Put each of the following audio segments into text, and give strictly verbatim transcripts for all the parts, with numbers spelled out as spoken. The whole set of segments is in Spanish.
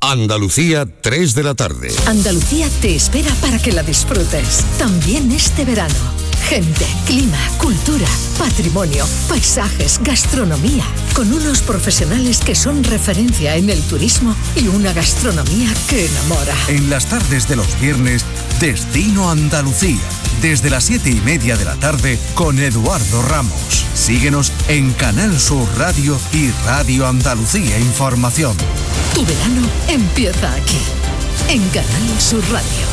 Andalucía, tres de la tarde. Andalucía te espera para que la disfrutes. También este verano. Gente, clima, cultura, patrimonio, paisajes, gastronomía. Con unos profesionales que son referencia en el turismo y una gastronomía que enamora. En las tardes de los viernes, Destino Andalucía. Desde las siete y media de la tarde con Eduardo Ramos. Síguenos en Canal Sur Radio y Radio Andalucía Información. Tu verano empieza aquí, en Canal Sur Radio.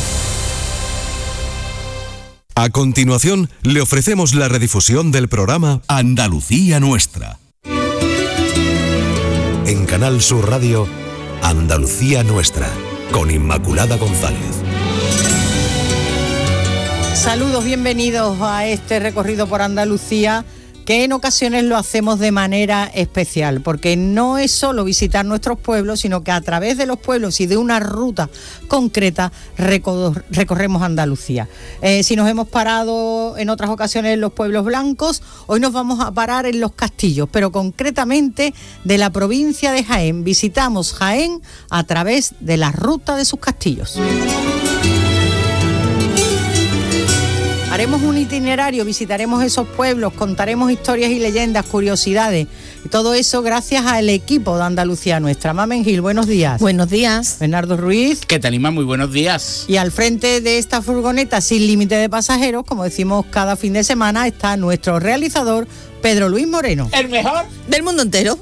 A continuación, le ofrecemos la redifusión del programa Andalucía Nuestra. En Canal Sur Radio, Andalucía Nuestra, con Inmaculada González. Saludos, bienvenidos a este recorrido por Andalucía, que en ocasiones lo hacemos de manera especial, porque no es solo visitar nuestros pueblos, sino que a través de los pueblos y de una ruta concreta recor- recorremos Andalucía. Eh, si nos hemos parado en otras ocasiones en los pueblos blancos, hoy nos vamos a parar en los castillos, pero concretamente de la provincia de Jaén. Visitamos Jaén a través de la ruta de sus castillos. Haremos un itinerario, visitaremos esos pueblos, contaremos historias y leyendas, curiosidades, y todo eso gracias al equipo de Andalucía Nuestra. Mamen Gil, buenos días. Buenos días. Bernardo Ruiz. ¿Qué tal, Ima? Muy buenos días. Y al frente de esta furgoneta sin límite de pasajeros, como decimos cada fin de semana, está nuestro realizador, Pedro Luis Moreno. El mejor del mundo entero.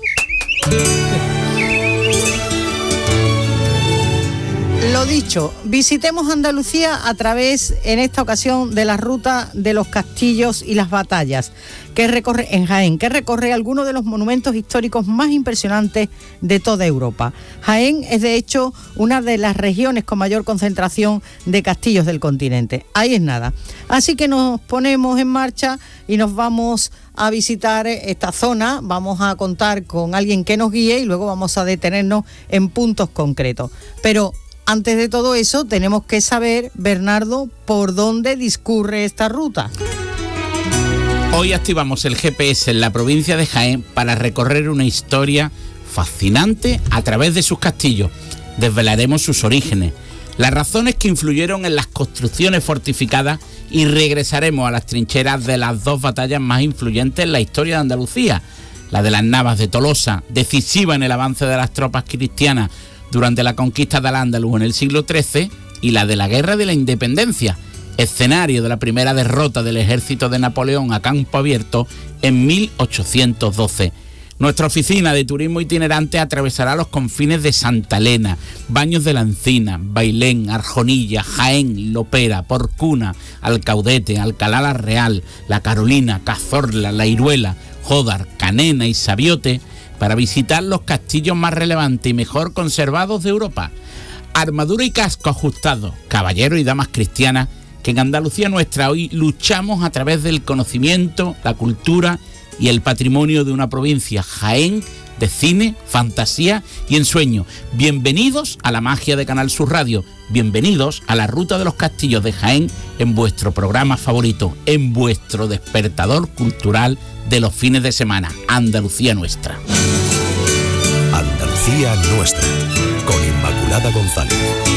Lo dicho, visitemos Andalucía a través, en esta ocasión, de la ruta de los castillos y las batallas, que recorre en Jaén, que recorre algunos de los monumentos históricos más impresionantes de toda Europa. Jaén es, de hecho, una de las regiones con mayor concentración de castillos del continente. Ahí es nada. Así que nos ponemos en marcha y nos vamos a visitar esta zona, vamos a contar con alguien que nos guíe y luego vamos a detenernos en puntos concretos. Pero antes de todo eso, tenemos que saber, Bernardo, por dónde discurre esta ruta. Hoy activamos el G P S en la provincia de Jaén para recorrer una historia fascinante a través de sus castillos. Desvelaremos sus orígenes, las razones que influyeron en las construcciones fortificadas y regresaremos a las trincheras de las dos batallas más influyentes en la historia de Andalucía. La de las Navas de Tolosa, decisiva en el avance de las tropas cristianas durante la conquista de Al-Ándalus en el siglo trece, y la de la Guerra de la Independencia, escenario de la primera derrota del ejército de Napoleón a campo abierto en mil ochocientos doce. Nuestra oficina de turismo itinerante atravesará los confines de Santa Elena, Baños de la Encina, Bailén, Arjonilla, Jaén, Lopera, Porcuna, Alcaudete, Alcalá la Real, La Carolina, Cazorla, La Iruela, Jódar, Canena y Sabiote, para visitar los castillos más relevantes y mejor conservados de Europa. Armadura y casco ajustados, caballeros y damas cristianas, que en Andalucía Nuestra hoy luchamos a través del conocimiento, la cultura y el patrimonio de una provincia, Jaén, de cine, fantasía y ensueño. Bienvenidos a la magia de Canal Sur Radio, bienvenidos a la ruta de los castillos de Jaén en vuestro programa favorito, en vuestro despertador cultural de los fines de semana, Andalucía Nuestra. Andalucía Nuestra, con Inmaculada González.